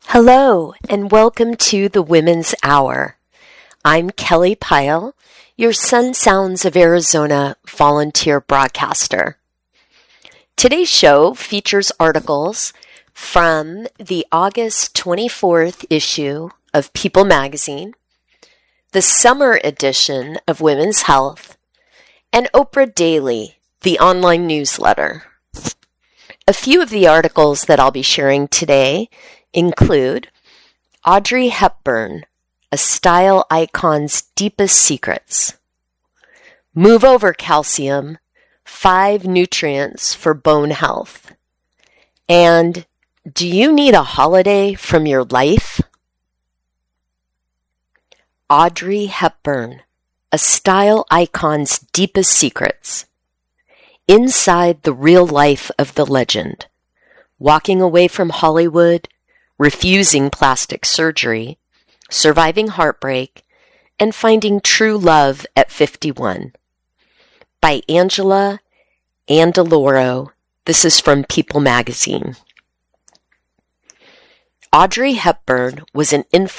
Hello, and welcome to the Women's Hour. I'm Kelly Pyle, your Sun Sounds of Arizona volunteer broadcaster. Today's show features articles from the August 24th issue of People magazine, the summer edition of Women's Health, and Oprah Daily, the online newsletter. A few of the articles that I'll be sharing today include Audrey Hepburn, a style icon's deepest secrets. Move over calcium, 5 nutrients for bone health. And do you need a holiday from your life? Audrey Hepburn, a style icon's deepest secrets. Inside the real life of the legend, walking away from Hollywood, refusing plastic surgery, surviving heartbreak, and finding true love at 51. By Angela Andaloro. This is from People magazine. Audrey Hepburn was an influential